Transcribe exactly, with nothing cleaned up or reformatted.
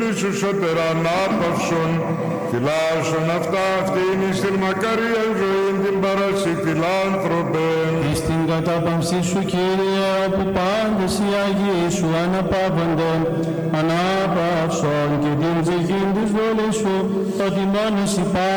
φίλου σου σωτέρα ανάπαυσον, φυλάσσον αυτά αυτήν εις την μακαρίαν ζωήν την παρασύ φιλάνθρωπεν. Εις την κατάπαυση σου, Κύριε, όπου πάντες οι Αγίοι σου αναπαύονται, ανάπαυσον και την ψυχήν της βολής σου, ότι μόνος